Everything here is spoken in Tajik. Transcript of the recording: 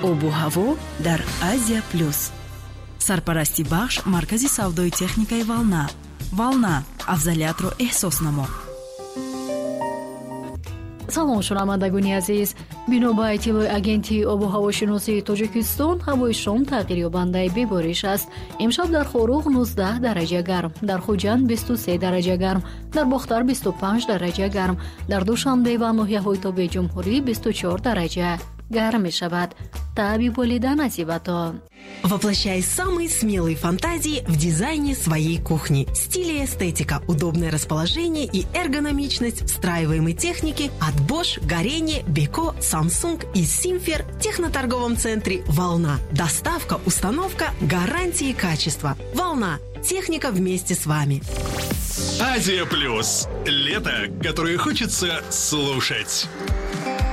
обу ҳаво дар Азия Плюс. Сарпарасти бахш маркази савдои техникаи Волна. Волна, афзалиятро эҳсос намо. салом шунавандагони азиз, бино ба иттилои агентии обу ҳавошиносии Тоҷикистон, ҳавои шом тағйирёбандаи бебориш аст. имшаб дар Хоруғ 19 дараҷа гарм, дар Хуҷанд 23 дараҷа гарм, дар Бохтар 25 дараҷа гарм, дар Душанбе ва ноҳияҳои Тобеҷумҳурӣ 24 дараҷа гарм мешавад. Таби болидан азиbatон. Воплощай самые смелые фантазии в дизайне своей кухни. Стиль и эстетика, удобное расположение и эргономичность встраиваемой техники от Bosch, Горение, Beko, Samsung и Simfer в техноторговом центре «Волна». Доставка, установка, гарантии качества. «Волна». Техника вместе с вами. Азия Плюс. Лето, которое хочется слушать.